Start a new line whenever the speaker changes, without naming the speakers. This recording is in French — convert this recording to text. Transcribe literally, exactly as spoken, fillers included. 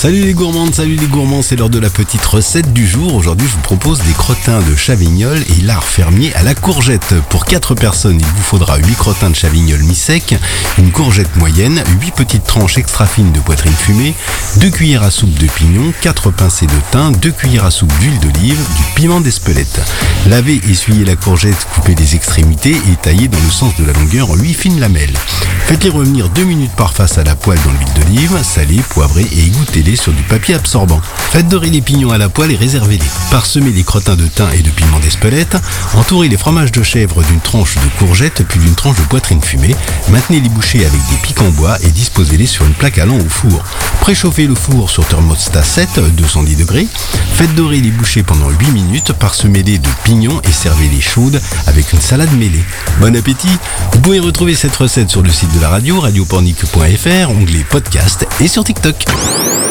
Salut les gourmandes, salut les gourmands, c'est l'heure de la petite recette du jour. Aujourd'hui, je vous propose des crottins de chavignols et lard fermier à la courgette. Pour quatre personnes, il vous faudra huit crottins de chavignols mi-secs, une courgette moyenne, huit petites tranches extra fines de poitrine fumée, deux cuillères à soupe de pignon, quatre pincées de thym, deux cuillères à soupe d'huile d'olive, du piment d'Espelette. Lavez, essuyez la courgette, coupez les extrémités et taillez dans le sens de la longueur en huit fines lamelles. Faites-les revenir deux minutes par face à la poêle dans l'huile d'olive, salez, poivrez et égouttez-les sur du papier absorbant. Faites dorer les pignons à la poêle et réservez-les. Parsemez les crottins de thym et de piment d'Espelette. Entourez les fromages de chèvre d'une tranche de courgette puis d'une tranche de poitrine fumée. Maintenez les bouchées avec des pics en bois et disposez-les sur une plaque allant au four. Préchauffez le four sur thermostat sept, deux cent dix degrés. Faites dorer les bouchées pendant huit minutes, parsemez-les de pignons et servez-les chaudes avec une salade mêlée. Bon appétit! Vous pouvez retrouver cette recette sur le site de la radio, radio pornic point f r, onglet podcast et sur TikTok.